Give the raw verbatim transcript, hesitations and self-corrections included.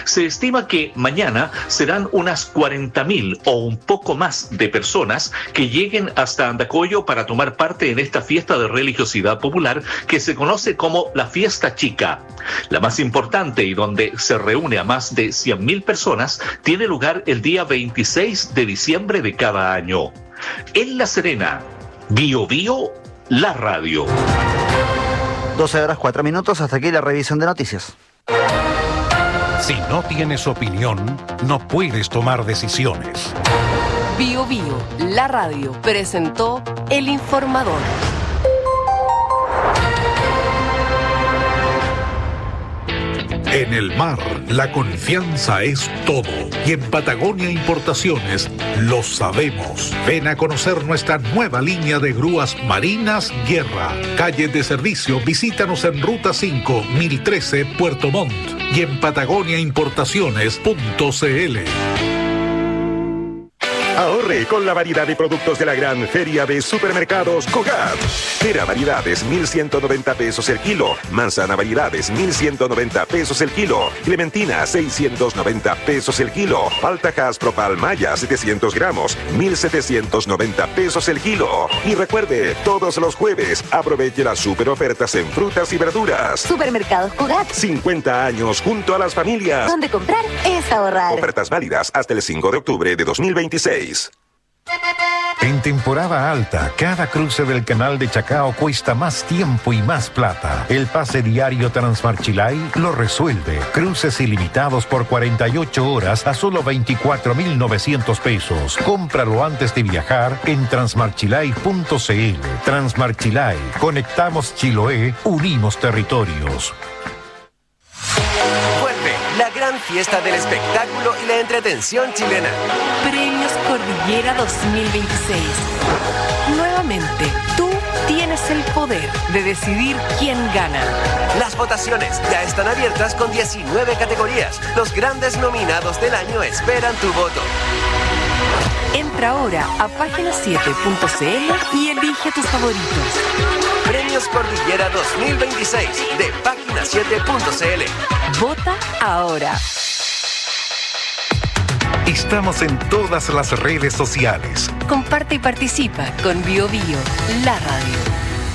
Se estima que mañana serán unas cuarenta mil o un poco más de personas que lleguen hasta Andacollo para tomar parte en esta fiesta de religiosidad popular que se conoce como la Fiesta Chica. La más importante y donde se reúne a más de cien mil personas tiene lugar el día veintiséis de diciembre de cada año. En La Serena, Bio Bio, la radio. doce horas cuatro minutos, hasta aquí la revisión de noticias. Si no tienes opinión, no puedes tomar decisiones. Bio Bio, la radio, presentó El Informador. En el mar, la confianza es todo. Y en Patagonia Importaciones lo sabemos. Ven a conocer nuestra nueva línea de grúas marinas Guerra. Calle de servicio, visítanos en Ruta cinco, mil trece, Puerto Montt. Y en patagonia importaciones punto c l. Ahorre con la variedad de productos de la gran feria de supermercados Cogat. Pera variedades mil ciento noventa pesos el kilo. Manzana variedades mil ciento noventa pesos el kilo. Clementina seiscientos noventa pesos el kilo. Palta Propal Maya setecientos gramos mil setecientos noventa pesos el kilo. Y recuerde, todos los jueves aproveche las super ofertas en frutas y verduras. Supermercados Cogat. cincuenta años junto a las familias. Donde comprar es ahorrar. Ofertas válidas hasta el cinco de octubre de dos mil veintiséis. En temporada alta, cada cruce del canal de Chacao cuesta más tiempo y más plata. El pase diario Transmarchilay lo resuelve. Cruces ilimitados por cuarenta y ocho horas a solo veinticuatro mil novecientos pesos. Cómpralo antes de viajar en transmarchilay punto c l. Transmarchilay. Conectamos Chiloé, unimos territorios. La gran fiesta del espectáculo y la entretención chilena. Premios Cordillera dos mil veintiséis. Nuevamente, tú tienes el poder de decidir quién gana. Las votaciones ya están abiertas con diecinueve categorías. Los grandes nominados del año esperan tu voto. Entra ahora a página siete punto c l y elige tus favoritos. Premios Cordillera dos mil veintiséis de página siete punto c l. Vota ahora. Estamos en todas las redes sociales. Comparte y participa con Bio Bio, la radio.